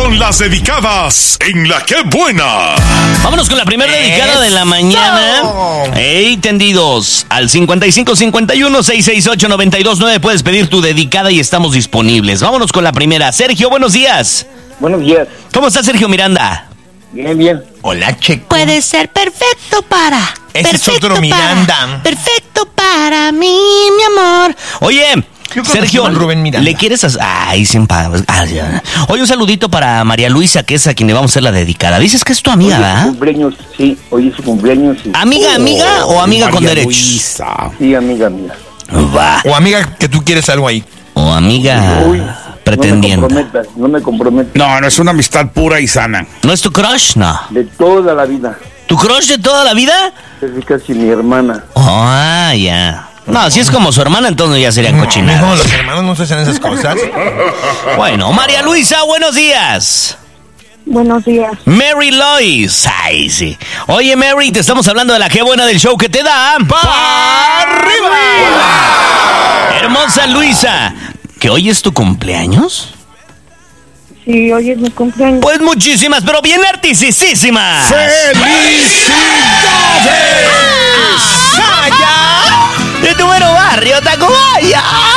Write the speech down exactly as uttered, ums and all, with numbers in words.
con las dedicadas en La Qué Buena. Vámonos con la primera dedicada de la mañana. Hey, tendidos. Al cincuenta y cinco cincuenta y uno seiscientos sesenta y ocho noventa y dos nueve puedes pedir tu dedicada y estamos disponibles. Vámonos con la primera. Sergio, buenos días. Buenos días. ¿Cómo está Sergio Miranda? Bien, bien. Hola, Checo. Puede ser perfecto para. Ese es perfecto otro Miranda. Para, perfecto para mí, mi amor. Oye, Sergio, a Rubén Miranda. ¿le quieres hacer? Ay, sin pa... Ay, Oye, un saludito para María Luisa, que es a quien le vamos a hacer la dedicada. Dices que es tu amiga, Hoy es ¿verdad? su cumpleaños, sí. Hoy es su cumpleaños. Sí, ¿Amiga, amiga o amiga María con derechos? Luisa. sí amiga, amiga. Va. O amiga, que tú quieres algo ahí. O amiga Uy, pretendiente. No me comprometas, no me comprometas. No, no es una amistad pura y sana. ¿No es tu crush? No. De toda la vida. ¿Tu crush de toda la vida? Es casi mi hermana. Ah, ya. No, si es como su hermana, entonces ya serían No, cochinadas. los hermanos no se hacen esas cosas. Bueno, María Luisa, buenos días. Buenos días. Mary Lois. Ay, sí. Oye, Mary, te estamos hablando de la Qué Buena del show que te da. ¡Pa' arriba! Hermosa Luisa, ¿que hoy es tu cumpleaños? Sí, hoy es mi cumpleaños. Pues muchísimas, pero bien artisísimas. ¡Felicidades! De tu mero barrio, Tacubaya.